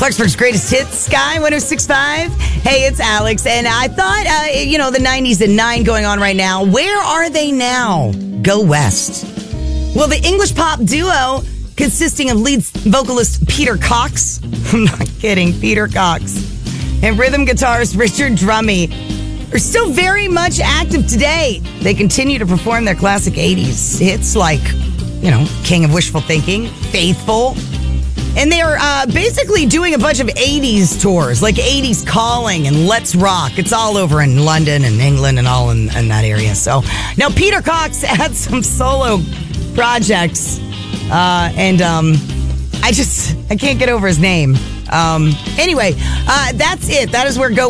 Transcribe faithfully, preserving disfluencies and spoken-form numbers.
Clarksburg's greatest hits, Sky one oh six point five. Hey, it's Alex. And I thought, uh, you know, the nineties and nine going on right now. Where are they now? Go West. Well, the English pop duo consisting of lead vocalist Peter Cox. I'm not kidding, Peter Cox. And rhythm guitarist Richard Drummie are still very much active today. They continue to perform their classic eighties hits like, you know, King of Wishful Thinking, Faithful. And they're uh, basically doing a bunch of eighties tours, like eighties Calling and Let's Rock. It's all over in London and England and all in, in that area. So now Peter Cox had some solo projects. Uh, and um, I just, I can't get over his name. Um, anyway, uh, that's it. That is where Go